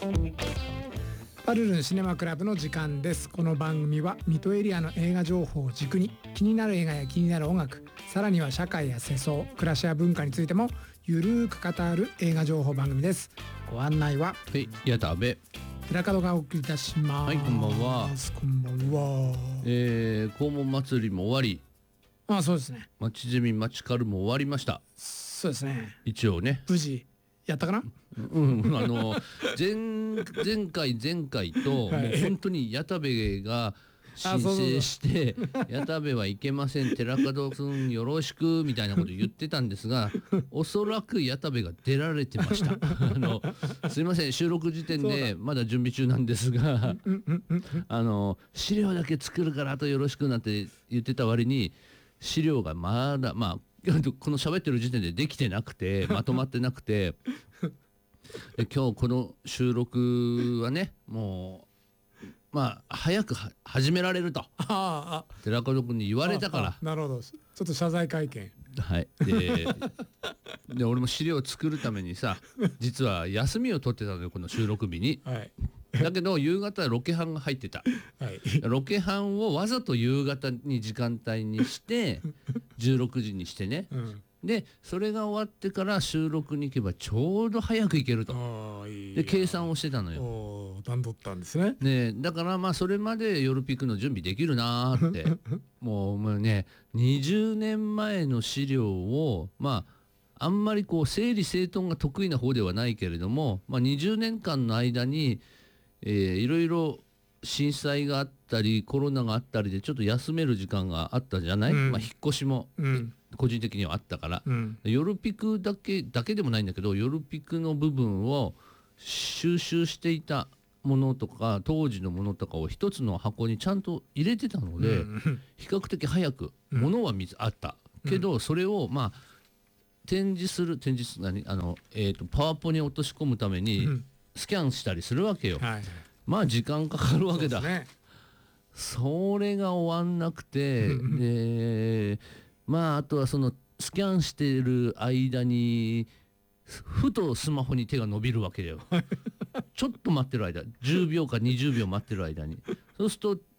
パルルンシネマクラブの時間です。この番組は水戸エリアの映画情報を軸に気になる映画や気になる音楽、さらには社会や世相、暮らしや文化についてもゆるーく語る映画情報番組です。ご案内は矢田部寺門がお送りいたします。 はい、こんばんは。 こんばんは。 黄門祭りも終わり、 そうですね。 町ゼミ町カルも終わりました。 そうですね。 一応ね、 無事やったかな。 前回と、もう本当に矢田部が申請して矢田部はいけません、寺門君よろしくみたいなこと言ってたんですが、おそらく矢田部が出られてましたすいません、収録時点でまだ準備中なんですが資料だけ作るからあとよろしくなんて言ってた割に、資料がまだこの喋ってる時点でできてなくて、まとまってなくてで今日この収録はね、もう早く始められると寺門君に言われたから。 なるほど、ちょっと謝罪会見。 はい。で俺も資料を作るためにさ、実は休みを取ってたのよ、この収録日に、はい、だけど夕方ロケハンが入ってた、はい、ロケハンをわざと夕方に時間帯にして16時にしてね、でそれが終わってから収録に行けばちょうど早く行けると。で計算をしてたのよ。 段取ったんですね。 だからそれまで夜ピックの準備できるなーってもうね、20年前の資料をあんまり整理整頓が得意な方ではないけれども、20年間の間に、いろいろ震災があったりコロナがあったりでちょっと休める時間があったじゃない、引っ越しも、個人的にはあったから、夜ピクだけでもないんだけど、夜ピクの部分を収集していたものとか当時のものとかを一つの箱にちゃんと入れてたので、比較的早くものはあったけど、それを展示するパワポに落とし込むためにスキャンしたりするわけよ。時間かかるわけだ。それが終わんなくてであとはそのスキャンしている間にふとスマホに手が伸びるわけだよちょっと待ってる間、10秒か20秒待ってる間に、そうすると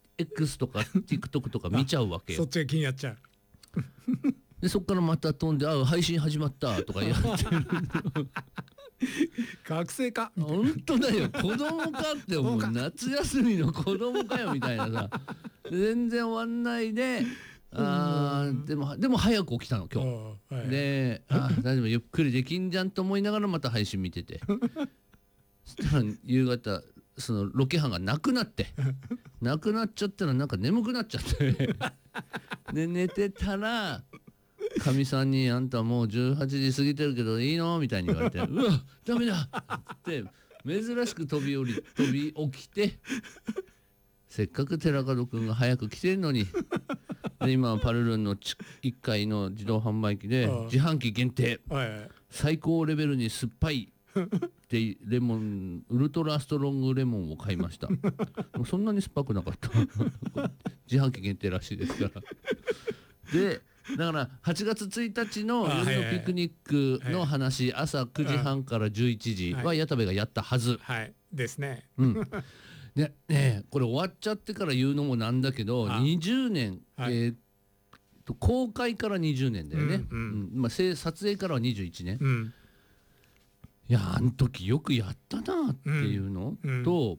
X とか TikTok とか見ちゃうわけよ。 そっちが気になっちゃうでそっからまた飛んで配信始まったとかやってる学生か本当だよ、子供かって思う夏休みの子供かよみたいなさ全然終わんないで、でも早く起きたの今日、で大丈夫、ゆっくりできんじゃんと思いながらまた配信見ててそしたら夕方そのロケハンがなくなっちゃったらなんか眠くなっちゃってで寝てたらかみさんに「あんたもう18時過ぎてるけどいいの?」みたいに言われて「うわダメだ!」って珍しく飛び起きて、せっかく寺門くんが早く来てんのにで今パルルンの1階の自動販売機で自販機限定最高レベルに酸っぱいでレモンウルトラストロングレモンを買いましたそんなに酸っぱくなかった自販機限定らしいですからでだから8月1日の夜のピクニックの話、朝9時半から11時は矢田部がやったはず、 ですね。 でね、これ終わっちゃってから言うのもなんだけど20年、公開から20年だよね、撮影からは21年、いやあの時よくやったなっていうのと、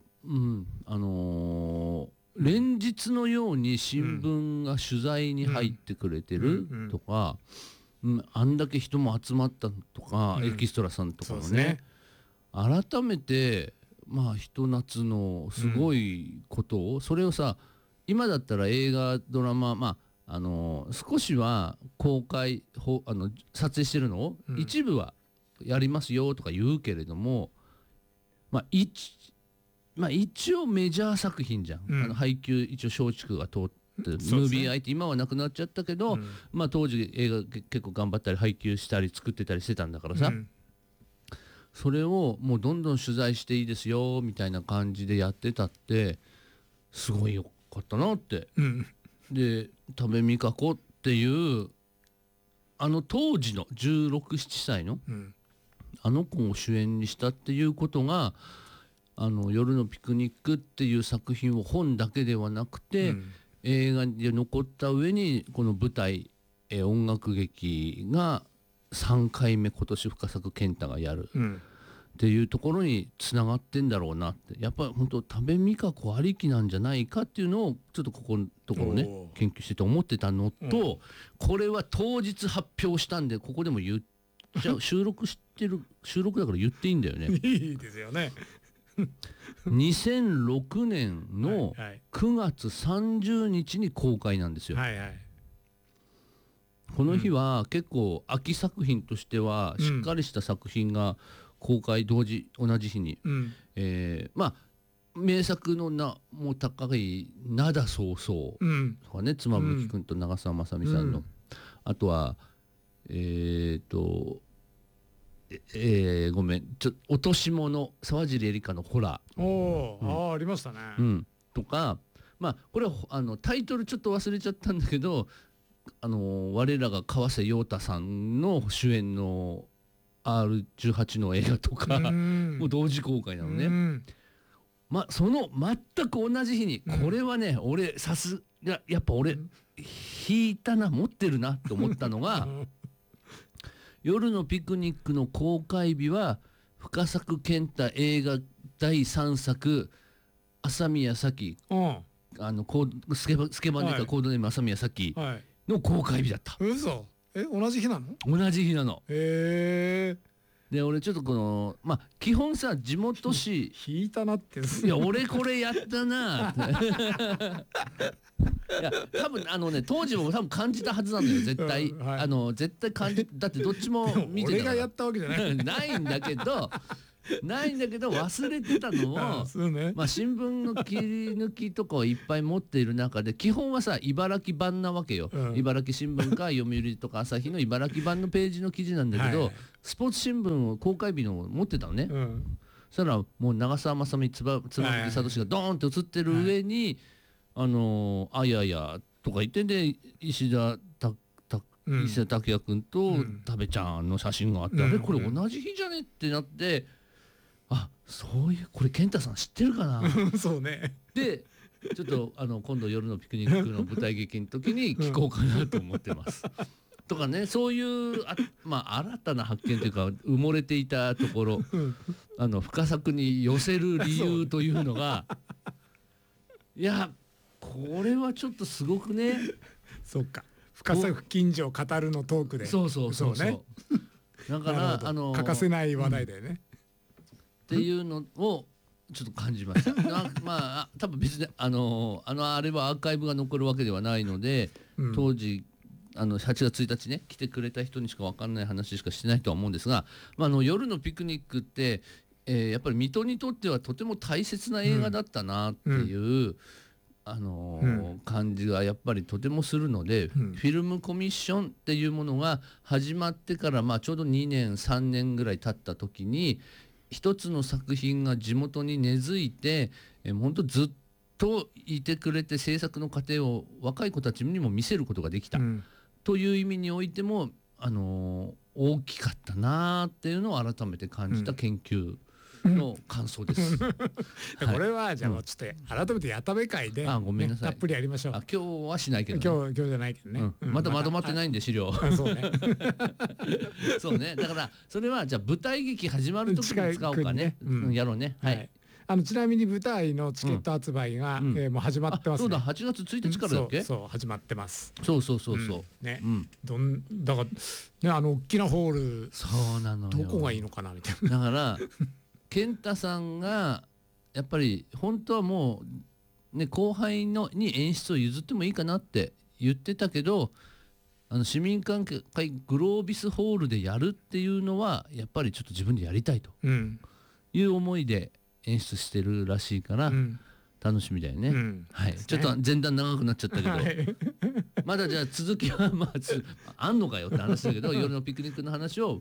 連日のように新聞が取材に入ってくれてるとか、あんだけ人も集まったとか、エキストラさんとかのね、改めてひと夏のすごいことを、それをさ今だったら映画ドラマ少しは公開撮影してるのを、一部はやりますよとか言うけれども、一応メジャー作品じゃん、配給一応松竹が通ってムービーアイって今はなくなっちゃったけど、当時映画結構頑張ったり配給したり作ってたりしてたんだからさ、それをもうどんどん取材していいですよみたいな感じでやってたってすごいよかったなって、で多部未華子っていう当時の16、17歳の、あの子を主演にしたっていうことが夜のピクニックっていう作品を本だけではなくて、映画で残った上にこの舞台、音楽劇が3回目今年深作健太がやるっていうところにつながってんだろうなって、やっぱり本当多部未華子ありきなんじゃないかっていうのをちょっとここのところね研究してて思ってたのと、これは当日発表したんでここでも言っちゃう収録だから言っていいんだよね。 いいですよね。 2006年の9月30日に公開なんですよ。 はいはい、 この日は結構秋作品としてはしっかりした作品が公開同じ日に、まあ名作の名も高い「灘そうそう」とかね、妻夫木君と長澤まさみさんの、あとはごめん落とし物沢尻エリカのホラー、ありましたね、 とか、まあこれはタイトルちょっと忘れちゃったんだけど、我らが川瀬陽太さんの主演の R18 の映画とかもう同時公開なのね。その全く同じ日に、これはね俺やっぱ俺引いたな持ってるなって思ったのが夜のピクニックの公開日は深作健太映画第3作朝宮咲スケバンデカコードネーム朝宮咲の公開日だった。 嘘？同じ日なの？ 同じ日なの。 へえ。 で俺ちょっとこの基本さ地元紙引いたなって。 いや俺これやったなっていや多分当時も多分感じたはずなんだよ絶対、絶対感じだってどっちも見てたから。 俺がやったわけじゃないないんだけど忘れてたのを新聞の切り抜きとかをいっぱい持っている中で基本はさ茨城版なわけよ、茨城新聞か読売とか朝日の茨城版のページの記事なんだけど、スポーツ新聞を公開日の持ってたのね、そしたらもう長澤まさみ妻夫木聡がドーンって写ってる上にあややとか言ってで石田拓也君と多部ちゃんの写真があって、あれこれ同じ日じゃねってなって、そういうこれ健太さん知ってるかなそうね。 でちょっと今度夜のピクニックの舞台劇の時に聞こうかなと思ってます。とかね、そういう新たな発見というか埋もれていたところ深作に寄せる理由というのがいやこれはちょっとすごくね。 そっか、深作近所を語るのトークで。 そうね。だから欠かせない話題だよね。 っていうのをちょっと感じました。多分別にあれはアーカイブが残るわけではないので、当時8月1日ね来てくれた人にしか分かんない話しかしてないとは思うんですが、夜のピクニックって、やっぱり水戸にとってはとても大切な映画だったなっていう、感じがやっぱりとてもするので、フィルムコミッションっていうものが始まってからちょうど2年3年ぐらい経った時に一つの作品が地元に根付いて本当ずっといてくれて制作の過程を若い子たちにも見せることができた、という意味においても大きかったなっていうのを改めて感じた研究の感想です。 これはじゃあもうちょっと改めてやたべ会でごめんなさい、 たっぷりやりましょう。 今日はしないけど、 今日じゃないけどね、 まだまとまってないんで資料。 そうねそうね。だからそれはじゃあ舞台劇始まる時に使おうかね。やろうね。はい。 ちなみに舞台のチケット発売がもう始まってますね。 そうだ、8月1日からだっけ？ そう始まってます。 そうね。だからね大きなホール、 そうなのよ。 どこがいいのかなみたいな。 だから健太さんがやっぱり本当はもうね後輩に演出を譲ってもいいかなって言ってたけど、市民会グロービスホールでやるっていうのはやっぱりちょっと自分でやりたいという思いで演出してるらしいから、楽しみだよね。はい。ちょっと前段長くなっちゃったけど、まだじゃあ続きはあんのかよって話だけど夜のピクニックの話を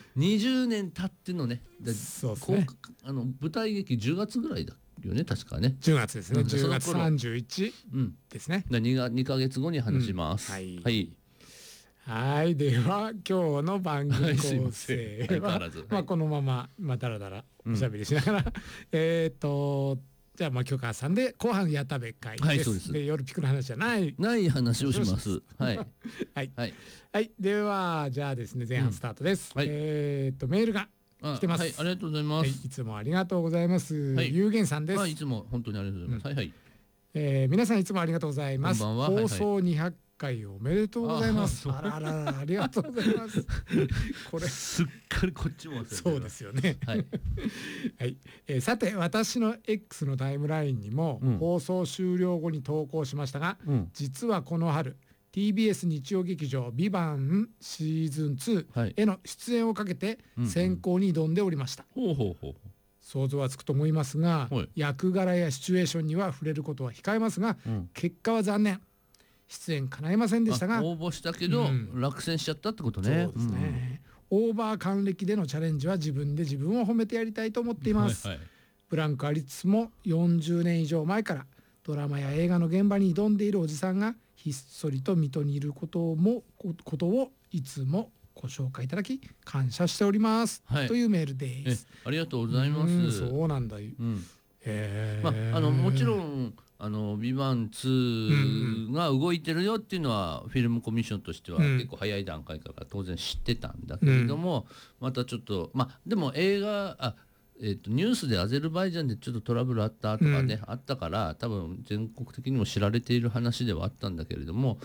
20年経ってのね、舞台劇10月ぐらいだよね確かね。 10月ですね。10月31ですね。 2ヶ月後に話します。 はい。 はいでは今日の番組はいすい構ません成相変わはらず、 まあこのままだらだらおしゃべりしながら、じゃあ許可さんで後半やたべ会です。 はいそうです。 で夜ピクの話じゃないない話をしますはいはいはいはいではじゃあですね前半スタートです。 はいメールが来てます。 はいありがとうございまはい、 す。 いつもありがとうございます。 はいゆうげんさんです。 いつも本当にありがとうございます。はいはい。 皆さんいつもありがとうございます。 こんばんは放送200回おめでとうございます。 ああらららありがとうございます。これすっかりこっちも忘れてるそうですよね。 はいはい、さて私の X のタイムラインにも、放送終了後に投稿しましたが、実はこの春 TBS 日曜劇場「ビバンシーズン2への出演をかけて選考に挑んでおりました。 ほうほうほう。 想像はつくと思いますが、 はい役柄やシチュエーションには触れることは控えますが、結果は残念出演叶いませんでしたが、 応募したけど、落選しちゃったってことね。 そうですね、オーバー還暦でのチャレンジは自分で自分を褒めてやりたいと思っています。ブランクありつつも40年以上前からドラマや映画の現場に挑んでいるおじさんがひっそりと水戸にいることをいつもご紹介いただき感謝しております、というメールです。 ありがとうございます。 そうなんだよ。 もちろんビバン2が動いてるよっていうのはフィルムコミッションとしては結構早い段階から当然知ってたんだけれども、またちょっとでも映画ニュースでアゼルバイジャンでちょっとトラブルあったとかね、あったから多分全国的にも知られている話ではあったんだけれども、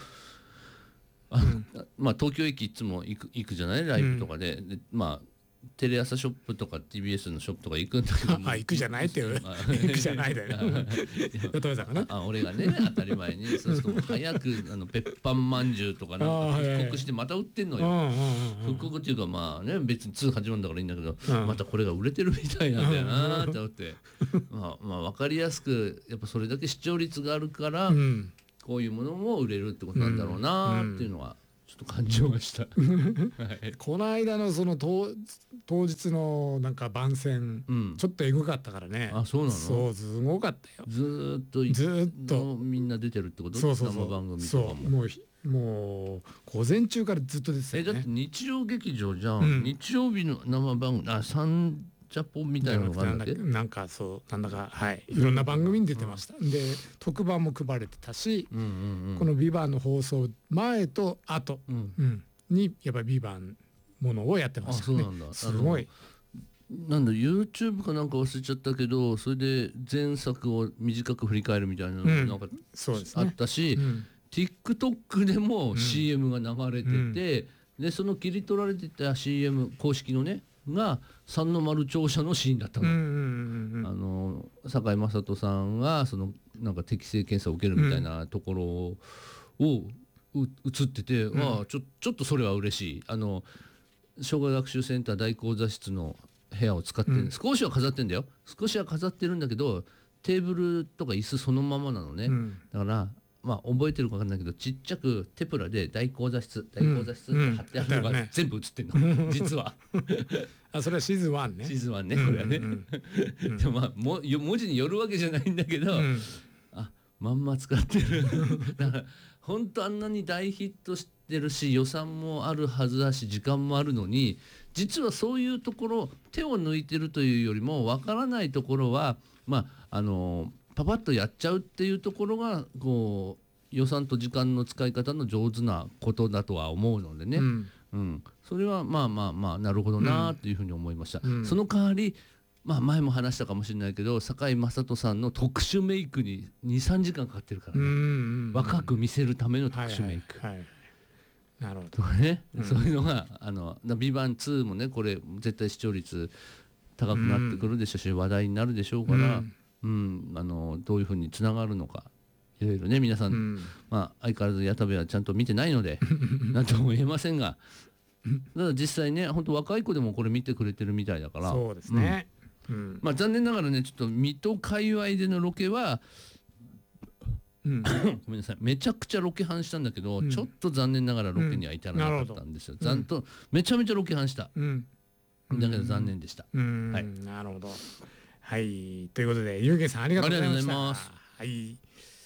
東京駅いつも行くじゃないライブとかで、テレ朝ショップとか TBS のショップとか行くんだけど行くじゃないっていう行くじゃないだよね俺がね当たり前にそうすると早くペッパンまんじゅうとかなんか復刻してまた売ってんのよ。復刻っていうか別に2始まるんだからいいんだけど、またこれが売れてるみたいなんだよなって思って分かりやすくやっぱそれだけ視聴率があるから、こういうものも売れるってことなんだろうなっていうのはちょっと感じました。 この間のその当日のなんか番宣、ちょっとエグかったからね。 そうなの？ そうすごかったよ。 ずっとみんな出てるってこと？生番組とかも。 もう午前中からずっとですよね。 だって日曜劇場じゃん。日曜日の生番組サンジャポンみたいなのがあるんだっけ？ なんかいろんな番組に出てました。で特番も組まれてたし、この「ビバンの放送前と後にやっぱり「ビバンものをやってましたね。 そうなんだ。 すごい。 なんだ YouTube かなんか忘れちゃったけど、それで前作を短く振り返るみたいなのなんかあったし、TikTok でも CM が流れてて、でその切り取られてた CM 公式のねが三の丸庁舎のシーンだったの。堺雅人さんがそのなんか適性検査を受けるみたいなところを映ってて、ちょっとそれは嬉しい。障害学習センター大講座室の部屋を使ってる、少しは飾ってんだよ。少しは飾ってるんだけどテーブルとか椅子そのままなのね。だから覚えてるか分かんないけどちっちゃくテプラで大講座室って貼ってあるのが全部映ってんの、実は。 それはシーズン1ね。 シーズン1ね、これはね。でも文字によるわけじゃないんだけど、まんま使ってる。だから本当あんなに大ヒットしてるし予算もあるはずだし時間もあるのに、実はそういうところ手を抜いてるというよりも分からないところはパパッとやっちゃうっていうところがこう予算と時間の使い方の上手なことだとは思うのでね、それはなるほどなというふうに思いました。その代わり前も話したかもしれないけど堺雅人さんの特殊メイクに 2,3 時間かかってるからね、若く見せるための特殊メイク。 なるほどね、そういうのがビバン2もねこれ絶対視聴率高くなってくるでしょうし、話題になるでしょうから、どういうふうにつながるのかいろいろね皆さん、相変わらず矢田部はちゃんと見てないので何とも言えませんが、ただ実際ね本当若い子でもこれ見てくれてるみたいだから。 そうですね。 残念ながらねちょっと水戸界隈でのロケはごめんなさい、めちゃくちゃロケハンしたんだけど、ちょっと残念ながらロケには至らなかったんですよ。めちゃめちゃロケハンした、だけど残念でした。 なるほど。はい、ということでゆうげいさんありがとうございました。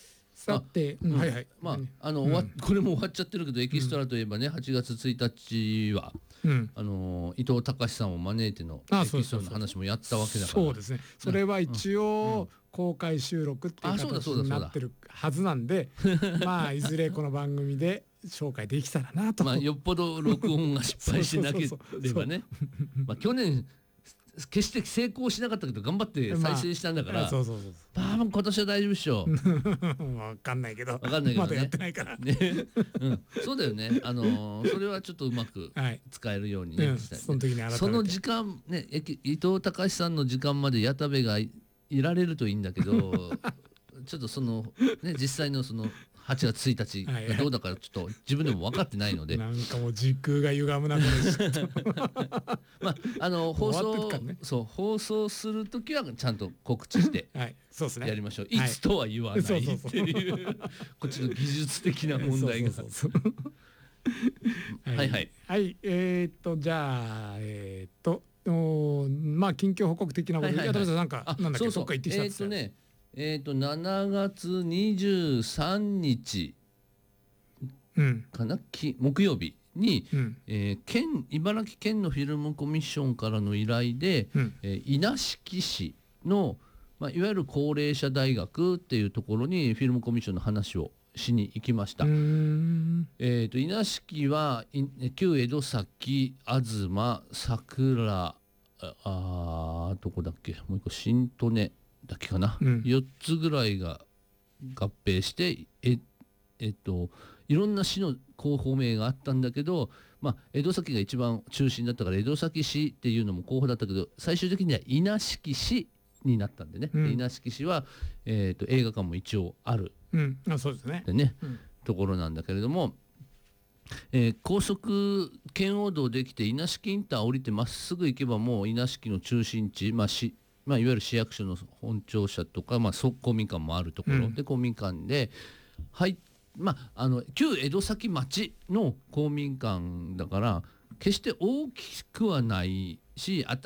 さて、はいはい。 まあこれも終わっちゃってるけど、エキストラといえばね、8月1日は伊藤隆さんを招いてのエキストラの話もやったわけだから。 そうですね。それは一応公開収録っていう形になってるはずなんで、まあいずれこの番組で紹介できたらなと。 まあよっぽど録音が失敗しなければね。まあ去年決して成功しなかったけど頑張って再生したんだから、多分今年は大丈夫でしょう。 分かんないけど、 まだやってないからね。 そうだよね。それはちょっとうまく使えるようにね。 その時に改めてその時間ね、伊藤隆さんの時間まで矢田部がいられるといいんだけど、ちょっとそのね実際のその8月1日がどうだからちょっと自分でも分かってないので、 なんかもう時空が歪むなこれ。 まあ放送する時はちゃんと告知してやりましょう。いつとは言わないっていうこっちの技術的な問題が。はいはいはい。じゃあまあ近況報告的なことで、なんかなんだっけ、どっか行ってきたんですか。 7月23日かな、木曜日に、茨城県のフィルムコミッションからの依頼で、稲敷市の、いわゆる高齢者大学っていうところにフィルムコミッションの話をしに行きました。稲敷は旧江戸崎、東、桜、どこだっけ、もう一個新利根だけかな、4つぐらいが合併していろんな市の候補名があったんだけど、江戸崎が一番中心だったから江戸崎市っていうのも候補だったけど、最終的には稲敷市になったんでね、稲敷市は、映画館も一応ある、 そうですね。 でね、ところなんだけれども、高速圏央道できて稲敷インター降りてまっすぐ行けばもう稲敷の中心地、いわゆる市役所の本庁舎とか、公民館もあるところで、公民館で旧江戸崎町の公民館だから決して大きくはないし、